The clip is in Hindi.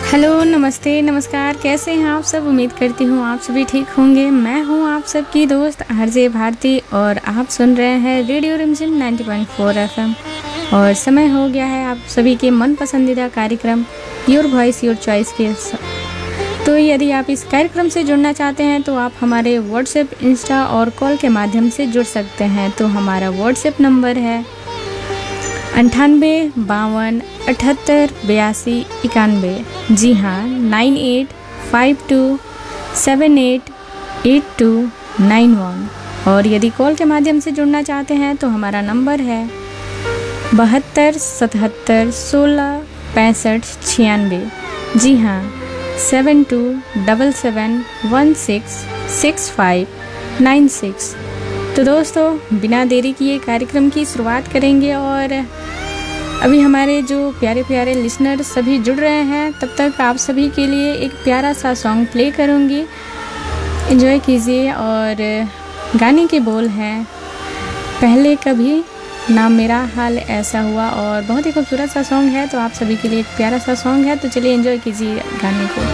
हेलो, नमस्ते, नमस्कार। कैसे हैं आप सब? उम्मीद करती हूँ आप सभी ठीक होंगे। मैं हूँ आप सबकी दोस्त आरजे भारती और आप सुन रहे हैं रेडियो रिमझिम 90.4 एफएम। और समय हो गया है आप सभी के मन पसंदीदा कार्यक्रम योर वॉइस योर चॉइस के तो यदि आप इस कार्यक्रम से जुड़ना चाहते हैं तो आप हमारे व्हाट्सएप, इंस्टा और कॉल के माध्यम से जुड़ सकते हैं। तो हमारा व्हाट्सएप नंबर है 98 52 78 82 91। जी हाँ, 9852788291। और यदि कॉल के माध्यम से जुड़ना चाहते हैं तो हमारा नंबर है 72 77 16 65 96। जी हाँ, 7277166596। तो दोस्तों, बिना देरी किए कार्यक्रम की शुरुआत करेंगे और अभी हमारे जो प्यारे प्यारे लिसनर सभी जुड़ रहे हैं, तब तक आप सभी के लिए एक प्यारा सा सॉन्ग प्ले करूँगी। एंजॉय कीजिए। और गाने के बोल हैं पहले कभी ना मेरा हाल ऐसा हुआ। और बहुत ही खूबसूरत सा सॉन्ग है, तो आप सभी के लिए एक प्यारा सा सॉन्ग है। तो चलिए एंजॉय कीजिए गाने को।